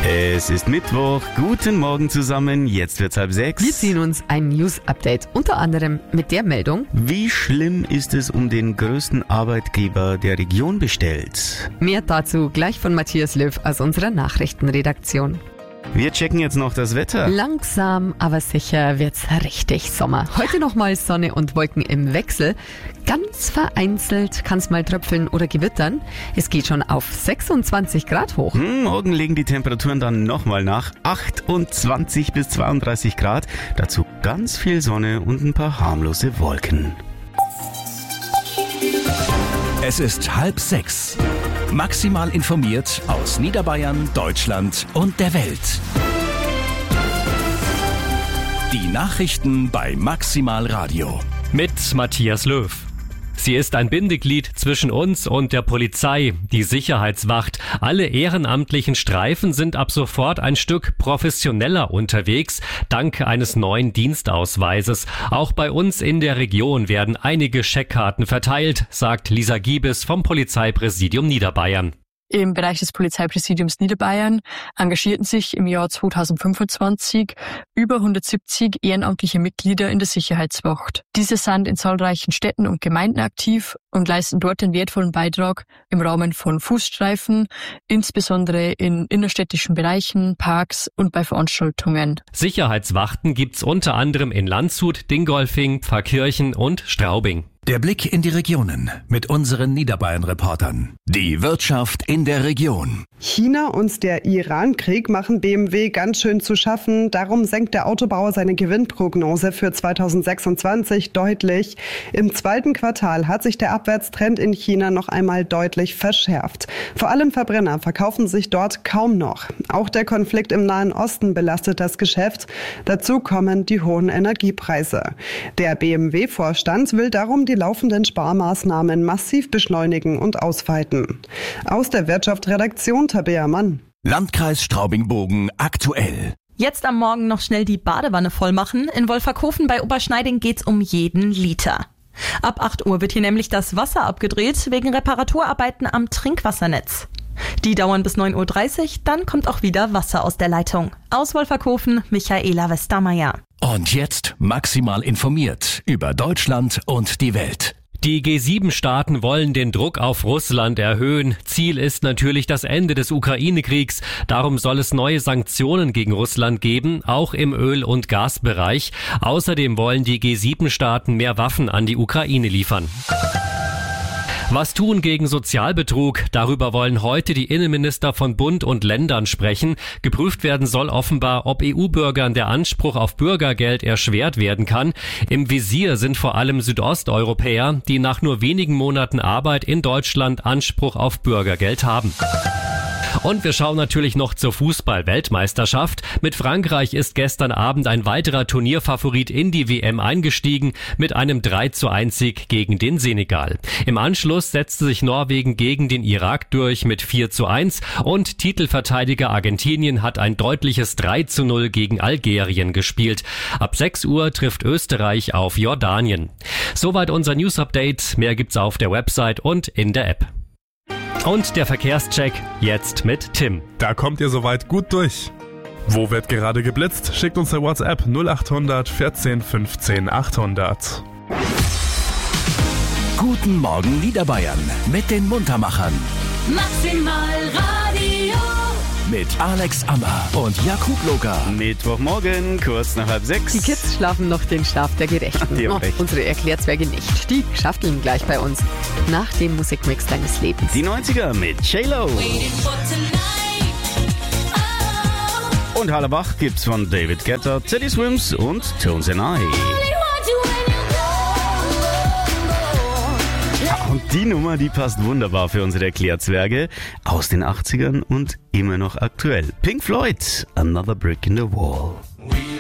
Es ist Mittwoch. Guten Morgen zusammen. Jetzt wird's 5:30. Wir ziehen uns ein News-Update, unter anderem mit der Meldung: Wie schlimm ist es um den größten Arbeitgeber der Region bestellt? Mehr dazu gleich von Matthias Löw aus unserer Nachrichtenredaktion. Wir checken jetzt noch das Wetter. Langsam, aber sicher wird's richtig Sommer. Heute nochmal Sonne und Wolken im Wechsel. Ganz vereinzelt kann's mal tröpfeln oder gewittern. Es geht schon auf 26 Grad hoch. Morgen legen die Temperaturen dann nochmal nach. 28 bis 32 Grad. Dazu ganz viel Sonne und ein paar harmlose Wolken. Es ist 5:30. Maximal informiert aus Niederbayern, Deutschland und der Welt. Die Nachrichten bei Maximal Radio. Mit Matthias Löw. Sie ist ein Bindeglied zwischen uns und der Polizei, die Sicherheitswacht. Alle ehrenamtlichen Streifen sind ab sofort ein Stück professioneller unterwegs, dank eines neuen Dienstausweises. Auch bei uns in der Region werden einige Scheckkarten verteilt, sagt Lisa Giebes vom Polizeipräsidium Niederbayern. Im Bereich des Polizeipräsidiums Niederbayern engagierten sich im Jahr 2025 über 170 ehrenamtliche Mitglieder in der Sicherheitswacht. Diese sind in zahlreichen Städten und Gemeinden aktiv und leisten dort den wertvollen Beitrag im Rahmen von Fußstreifen, insbesondere in innerstädtischen Bereichen, Parks und bei Veranstaltungen. Sicherheitswachten gibt's unter anderem in Landshut, Dingolfing, Pfarrkirchen und Straubing. Der Blick in die Regionen mit unseren Niederbayern-Reportern. Die Wirtschaft in der Region. China und der Iran-Krieg machen BMW ganz schön zu schaffen. Darum senkt der Autobauer seine Gewinnprognose für 2026 deutlich. Im zweiten Quartal hat sich der Abwärtstrend in China noch einmal deutlich verschärft. Vor allem Verbrenner verkaufen sich dort kaum noch. Auch der Konflikt im Nahen Osten belastet das Geschäft. Dazu kommen die hohen Energiepreise. Der BMW-Vorstand will darum die laufenden Sparmaßnahmen massiv beschleunigen und ausweiten. Aus der Wirtschaftsredaktion Tabea Mann. Landkreis Straubing-Bogen aktuell. Jetzt am Morgen noch schnell die Badewanne voll machen. In Wolferkofen bei Oberschneiding geht's um jeden Liter. Ab 8 Uhr wird hier nämlich das Wasser abgedreht wegen Reparaturarbeiten am Trinkwassernetz. Die dauern bis 9:30 Uhr, dann kommt auch wieder Wasser aus der Leitung. Aus Wolferkofen, Michaela Westermeier. Und jetzt maximal informiert über Deutschland und die Welt. Die G7-Staaten wollen den Druck auf Russland erhöhen. Ziel ist natürlich das Ende des Ukraine-Kriegs. Darum soll es neue Sanktionen gegen Russland geben, auch im Öl- und Gasbereich. Außerdem wollen die G7-Staaten mehr Waffen an die Ukraine liefern. Was tun gegen Sozialbetrug? Darüber wollen heute die Innenminister von Bund und Ländern sprechen. Geprüft werden soll offenbar, ob EU-Bürgern der Anspruch auf Bürgergeld erschwert werden kann. Im Visier sind vor allem Südosteuropäer, die nach nur wenigen Monaten Arbeit in Deutschland Anspruch auf Bürgergeld haben. Und wir schauen natürlich noch zur Fußball-Weltmeisterschaft. Mit Frankreich ist gestern Abend ein weiterer Turnierfavorit in die WM eingestiegen mit einem 3:1-Sieg gegen den Senegal. Im Anschluss setzte sich Norwegen gegen den Irak durch mit 4:1 und Titelverteidiger Argentinien hat ein deutliches 3:0 gegen Algerien gespielt. Ab 6 Uhr trifft Österreich auf Jordanien. Soweit unser News-Update. Mehr gibt's auf der Website und in der App. Und der Verkehrscheck jetzt mit Tim. Da kommt ihr soweit gut durch. Wo wird gerade geblitzt? Schickt uns der WhatsApp 0800 14 15 800. Guten Morgen Niederbayern mit den Muntermachern. Maximal Radio. Mit Alex Ammer und Jakub Loga. Mittwochmorgen, kurz nach 5:30. Die Kids schlafen noch den Schlaf der Gerechten. Die haben recht. Unsere Erklärzwerge nicht. Die schafteln gleich bei uns. Nach dem Musikmix deines Lebens. Die 90er mit J-Lo. Und Hallerbach gibt's von David Guetta, Teddy Swims und Tones and I. Und die Nummer, die passt wunderbar für unsere Erklärzwerge aus den 80ern und immer noch aktuell. Pink Floyd, Another Brick in the Wall.